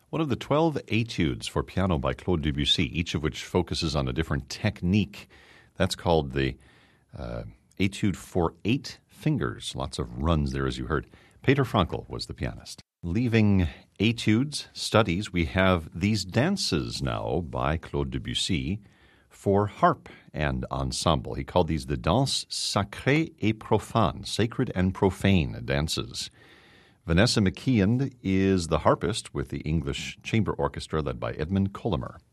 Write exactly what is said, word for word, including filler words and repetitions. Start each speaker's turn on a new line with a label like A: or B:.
A: One of the twelve etudes for piano by Claude Debussy, each of which focuses on a different technique. That's called the uh, Etude for Eight Fingers. Lots of runs there, as you heard. Peter Frankl was the pianist. Leaving etudes, studies, we have these dances now by Claude Debussy for harp and ensemble. He called these the danses sacrées et profanes, sacred and profane dances. Vanessa McKeon is the harpist with the English Chamber Orchestra led by Edmund Colomer.